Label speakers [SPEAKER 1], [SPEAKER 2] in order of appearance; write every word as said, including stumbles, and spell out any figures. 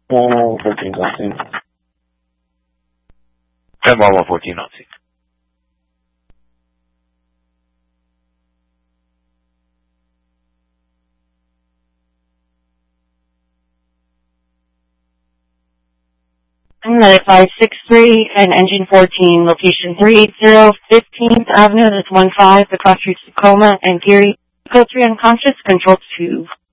[SPEAKER 1] one one fourteen on scene.
[SPEAKER 2] ten one one fourteen on scene.
[SPEAKER 3] Medic five six three and engine fourteen, location three eighty fifteenth Avenue, that's one five, across Street Tacoma and Geary. Code three unconscious, control two.